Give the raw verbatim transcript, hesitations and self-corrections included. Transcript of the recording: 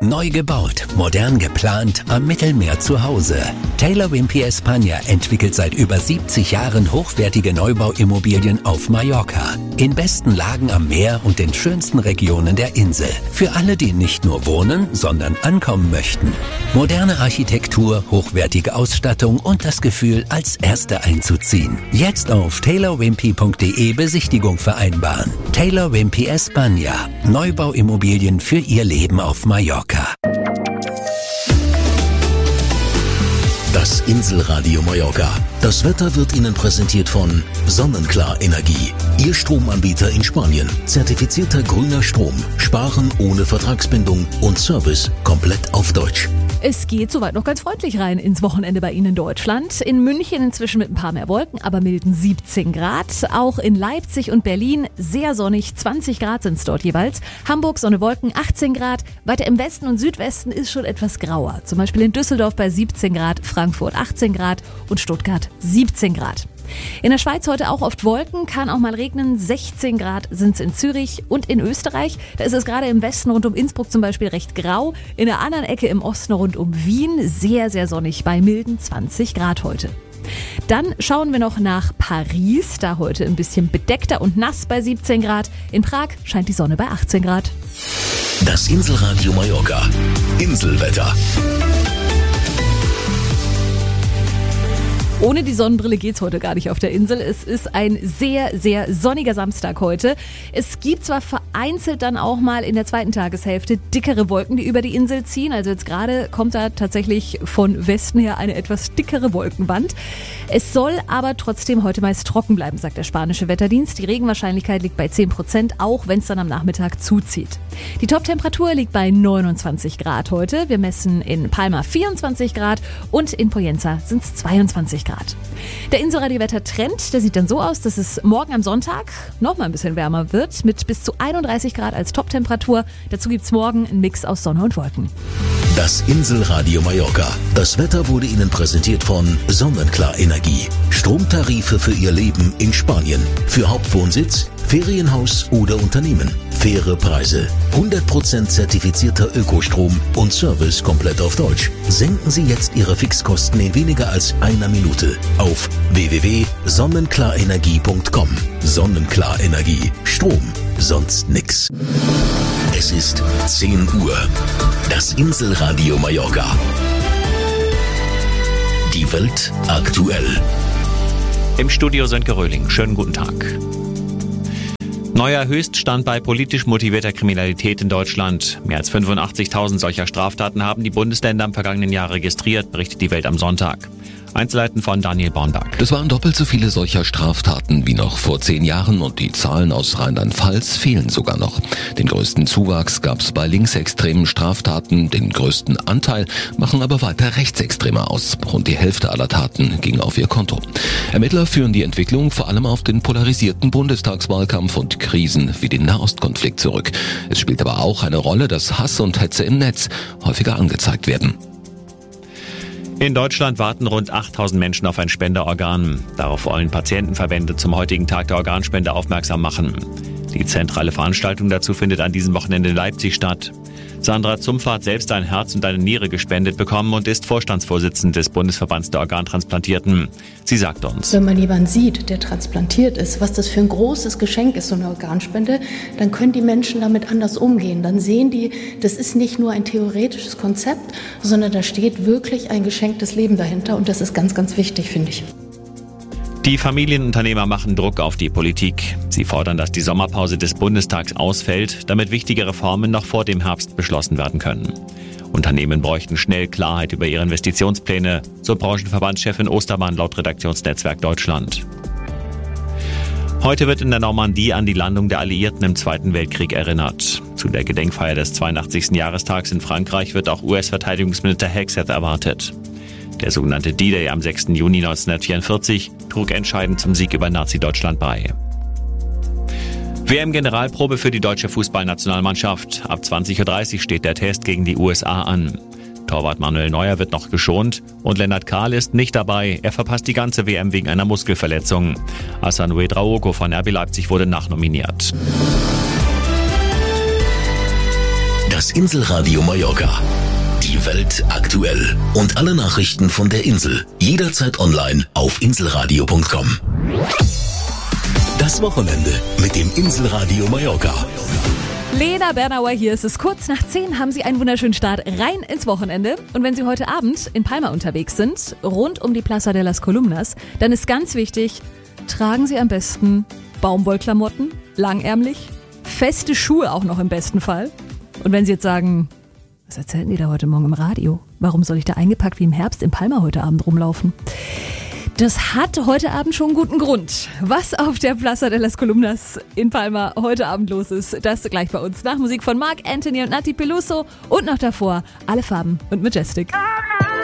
Neu gebaut, modern geplant, am Mittelmeer zu Hause. Taylor Wimpey España entwickelt seit über siebzig Jahren hochwertige Neubauimmobilien auf Mallorca. In besten Lagen am Meer und den schönsten Regionen der Insel. Für alle, die nicht nur wohnen, sondern ankommen möchten. Moderne Architektur, hochwertige Ausstattung und das Gefühl, als Erste einzuziehen. Jetzt auf taylor wimpey punkt de Besichtigung vereinbaren. Taylor Wimpey España. Neubauimmobilien für Ihr Leben auf Mallorca. Das Inselradio Mallorca. Das Wetter wird Ihnen präsentiert von Sonnenklar Energie. Ihr Stromanbieter in Spanien. Zertifizierter grüner Strom. Sparen ohne Vertragsbindung und Service komplett auf Deutsch. Es geht soweit noch ganz freundlich rein ins Wochenende bei Ihnen in Deutschland. In München inzwischen mit ein paar mehr Wolken, aber milden siebzehn Grad. Auch in Leipzig und Berlin sehr sonnig, zwanzig Grad sind es dort jeweils. Hamburg Sonne Wolken, achtzehn Grad. Weiter im Westen und Südwesten ist schon etwas grauer. Zum Beispiel in Düsseldorf bei siebzehn Grad, Frankfurt achtzehn Grad und Stuttgart siebzehn Grad. In der Schweiz heute auch oft Wolken, kann auch mal regnen. sechzehn Grad sind es in Zürich und in Österreich. Da ist es gerade im Westen rund um Innsbruck zum Beispiel recht grau. In der anderen Ecke im Osten rund um Wien sehr, sehr sonnig bei milden zwanzig Grad heute. Dann schauen wir noch nach Paris, da heute ein bisschen bedeckter und nass bei siebzehn Grad. In Prag scheint die Sonne bei achtzehn Grad. Das Inselradio Mallorca. Inselwetter. Ohne die Sonnenbrille geht's heute gar nicht auf der Insel. Es ist ein sehr, sehr sonniger Samstag heute. Es gibt zwar vereinzelt dann auch mal in der zweiten Tageshälfte dickere Wolken, die über die Insel ziehen. Also jetzt gerade kommt da tatsächlich von Westen her eine etwas dickere Wolkenwand. Es soll aber trotzdem heute meist trocken bleiben, sagt der spanische Wetterdienst. Die Regenwahrscheinlichkeit liegt bei zehn Prozent, auch wenn es dann am Nachmittag zuzieht. Die Toptemperatur liegt bei neunundzwanzig Grad heute. Wir messen in Palma vierundzwanzig Grad und in Poyenza sind es zweiundzwanzig Grad. Der Inselradio-Wetter-Trend, der sieht dann so aus, dass es morgen am Sonntag noch mal ein bisschen wärmer wird, mit bis zu einunddreißig Grad als Toptemperatur. Dazu gibt es morgen einen Mix aus Sonne und Wolken. Das Inselradio Mallorca. Das Wetter wurde Ihnen präsentiert von Sonnenklar Energie. Stromtarife für Ihr Leben in Spanien. Für Hauptwohnsitz, Ferienhaus oder Unternehmen. Faire Preise. hundert Prozent zertifizierter Ökostrom und Service komplett auf Deutsch. Senken Sie jetzt Ihre Fixkosten in weniger als einer Minute auf w w w punkt sonnenklarenergie punkt com. Sonnenklar Energie. Strom. Sonst nix. Es ist zehn Uhr. Das Inselradio Mallorca. Die Welt aktuell. Im Studio Sönke Röhling. Schönen guten Tag. Neuer Höchststand bei politisch motivierter Kriminalität in Deutschland. Mehr als fünfundachtzigtausend solcher Straftaten haben die Bundesländer im vergangenen Jahr registriert, berichtet die Welt am Sonntag. Einzelheiten von Daniel Bornberg. Das waren doppelt so viele solcher Straftaten wie noch vor zehn Jahren und die Zahlen aus Rheinland-Pfalz fehlen sogar noch. Den größten Zuwachs gab es bei linksextremen Straftaten, den größten Anteil machen aber weiter Rechtsextreme aus. Rund die Hälfte aller Taten ging auf ihr Konto. Ermittler führen die Entwicklung vor allem auf den polarisierten Bundestagswahlkampf und Krisen wie den Nahostkonflikt zurück. Es spielt aber auch eine Rolle, dass Hass und Hetze im Netz häufiger angezeigt werden. In Deutschland warten rund achttausend Menschen auf ein Spenderorgan. Darauf wollen Patientenverbände zum heutigen Tag der Organspende aufmerksam machen. Die zentrale Veranstaltung dazu findet an diesem Wochenende in Leipzig statt. Sandra Zumpfer hat selbst ein Herz und eine Niere gespendet bekommen und ist Vorstandsvorsitzende des Bundesverbands der Organtransplantierten. Sie sagt uns: Wenn man jemanden sieht, der transplantiert ist, was das für ein großes Geschenk ist, so eine Organspende, dann können die Menschen damit anders umgehen. Dann sehen die, das ist nicht nur ein theoretisches Konzept, sondern da steht wirklich ein geschenktes Leben dahinter und das ist ganz, ganz wichtig, finde ich. Die Familienunternehmer machen Druck auf die Politik. Sie fordern, dass die Sommerpause des Bundestags ausfällt, damit wichtige Reformen noch vor dem Herbst beschlossen werden können. Unternehmen bräuchten schnell Klarheit über ihre Investitionspläne, so Branchenverbandschefin Ostermann laut Redaktionsnetzwerk Deutschland. Heute wird in der Normandie an die Landung der Alliierten im Zweiten Weltkrieg erinnert. Zu der Gedenkfeier des zweiundachtzigsten Jahrestags in Frankreich wird auch U S-Verteidigungsminister Hegseth erwartet. Der sogenannte D-Day am sechsten Juni neunzehnhundertvierundvierzig trug entscheidend zum Sieg über Nazi-Deutschland bei. W M-Generalprobe für die deutsche Fußballnationalmannschaft. Ab zwanzig Uhr dreißig steht der Test gegen die U S A an. Torwart Manuel Neuer wird noch geschont und Lennart Kahl ist nicht dabei. Er verpasst die ganze W M wegen einer Muskelverletzung. Hassan Ouedraogo von R B Leipzig wurde nachnominiert. Das Inselradio Mallorca. Die Welt aktuell. Und alle Nachrichten von der Insel. Jederzeit online auf inselradio punkt com. Das Wochenende mit dem Inselradio Mallorca. Lena Bernauer hier, es ist kurz nach zehn, haben Sie einen wunderschönen Start rein ins Wochenende. Und wenn Sie heute Abend in Palma unterwegs sind, rund um die Plaza de las Columnas, dann ist ganz wichtig, tragen Sie am besten Baumwollklamotten, langärmlich, feste Schuhe auch noch im besten Fall. Und wenn Sie jetzt sagen, was erzählen die da heute Morgen im Radio? Warum soll ich da eingepackt wie im Herbst in Palma heute Abend rumlaufen? Das hat heute Abend schon einen guten Grund. Was auf der Plaza de las Columnas in Palma heute Abend los ist, das gleich bei uns. Nach Musik von Marc Anthony und Nati Peluso und noch davor Alle Farben und Majestic.